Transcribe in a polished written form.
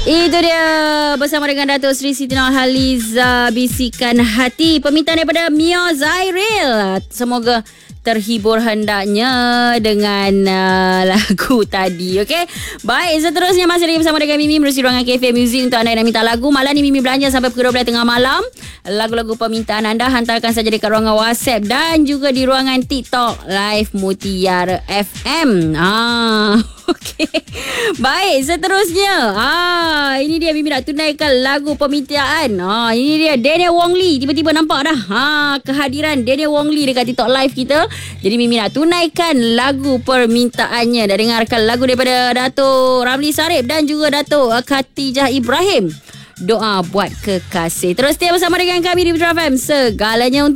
Itu dia bersama dengan Datuk Seri Siti Nurhaliza, Bisikan Hati, permintaan daripada Mia Zairil. Semoga terhibur hendaknya dengan lagu tadi. Okey. Baik, seterusnya masih lagi bersama dengan Mimi menerusi ruangan Cafe Music untuk anda yang nak minta lagu. Malam ni Mimi belanja sampai pukul 12 tengah malam. Lagu-lagu permintaan anda hantarkan saja dekat ruangan WhatsApp dan juga di ruangan TikTok Live Mutiara FM. Okey. Baik, seterusnya. Ini dia Mimi nak tunaikan lagu permintaan. Ini dia Daniel Wong Lee. Tiba-tiba nampak dah kehadiran Daniel Wong Lee dekat TikTok Live kita. Jadi Mimi nak tunaikan lagu permintaannya. Dah dengarkan lagu daripada Datuk Ramli Sarip dan juga Datuk Khatijah Ibrahim. Doa buat kekasih. Terus setia bersama dengan kami di Putra FM. Segalanya untuk